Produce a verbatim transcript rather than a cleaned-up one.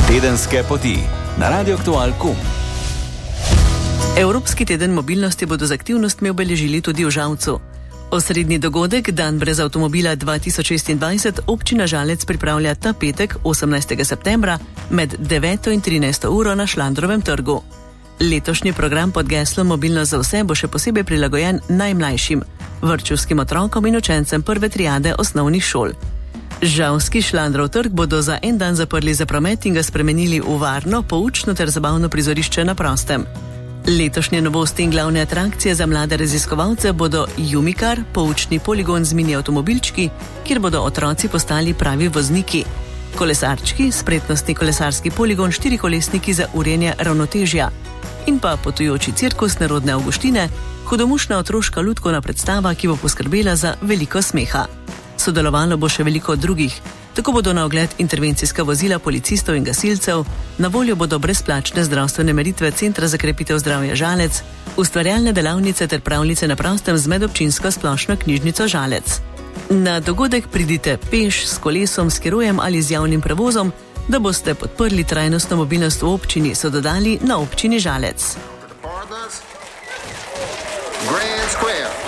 Tedenske poti na Radio Aktual pika com. Evropski teden mobilnosti bodo z aktivnostmi obeležili tudi v Žalcu. Osrednji dogodek, dan brez avtomobila dva tisoč šestindvajset, občina Žalec pripravlja ta petek, osemnajstega septembra, med deveto in trinajsto uro na Šlandrovem trgu. Letošnji program pod geslom Mobilnost za vse bo še posebej prilagojen najmlajšim, vrtčevskim otrokom in učencem prve triade osnovnih šol. Žalski Šlandrov trg bodo za en dan zaprli za promet in ga spremenili v varno, poučno ter zabavno prizorišče na prostem. Letošnje novosti in glavne atrakcije za mlade raziskovalce bodo Jumikar, poučni poligon z mini avtomobilčki, kjer bodo otroci postali pravi vozniki, kolesarčki, spretnostni kolesarski poligon, štirikolesniki za urjenje ravnotežja in pa potujoči cirkus Narodne Avguštine, hudomušna otroška lutkovna predstava, ki bo poskrbela za veliko smeha. Sodelovalo bo še veliko drugih. Tako bodo na ogled intervencijska vozila policistov in gasilcev, na voljo bodo brezplačne zdravstvene meritve Centra za krepitev zdravja Žalec, ustvarjalne delavnice ter pravljice na prostem z medobčinsko splošno knjižnico Žalec. Na dogodek pridite peš, s kolesom, s kirojem ali z javnim prevozom, da boste podprli trajnostno mobilnost v občini, so dodali na občini Žalec. Grand Square.